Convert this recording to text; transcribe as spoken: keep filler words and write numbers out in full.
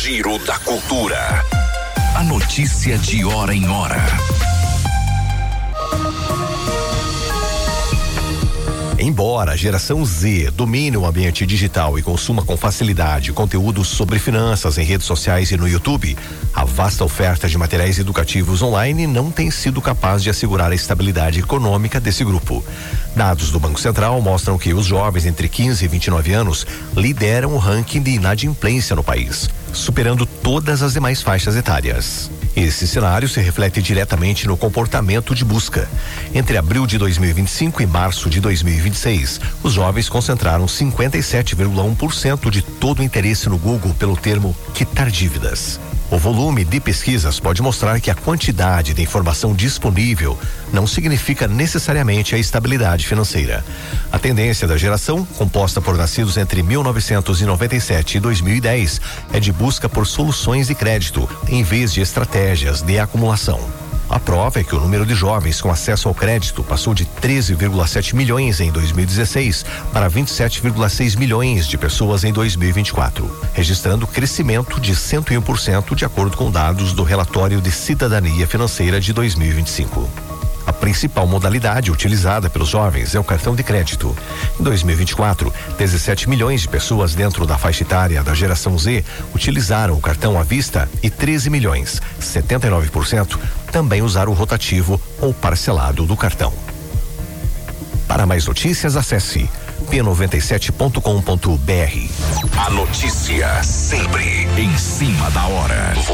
Giro da Cultura. A notícia de hora em hora. Embora a geração Z domine o ambiente digital e consuma com facilidade conteúdos sobre finanças em redes sociais e no YouTube, a vasta oferta de materiais educativos online não tem sido capaz de assegurar a estabilidade econômica desse grupo. Dados do Banco Central mostram que os jovens entre quinze e vinte e nove anos lideram o ranking de inadimplência no país, superando todas as demais faixas etárias. Esse cenário se reflete diretamente no comportamento de busca. Entre abril de dois mil e vinte e cinco e março de dois mil e vinte e seis, os jovens concentraram cinquenta e sete vírgula um por cento de todo o interesse no Google pelo termo quitar dívidas. O volume de pesquisas pode mostrar que a quantidade de informação disponível não significa necessariamente a estabilidade financeira. A tendência da geração, composta por nascidos entre mil novecentos e noventa e sete e dois mil e dez, é de busca por soluções de crédito, em vez de estratégias de acumulação. A prova é que o número de jovens com acesso ao crédito passou de treze vírgula sete milhões em dois mil e dezesseis para vinte e sete vírgula seis milhões de pessoas em dois mil e vinte e quatro, registrando crescimento de cento e um por cento de acordo com dados do relatório de cidadania financeira de dois mil e vinte e cinco. A principal modalidade utilizada pelos jovens é o cartão de crédito. Em dois mil e vinte e quatro, dezessete milhões de pessoas dentro da faixa etária da geração Z utilizaram o cartão à vista e treze milhões, setenta e nove por cento, também usaram o rotativo ou parcelado do cartão. Para mais notícias, acesse p noventa e sete ponto com ponto b r. A notícia sempre em cima da hora.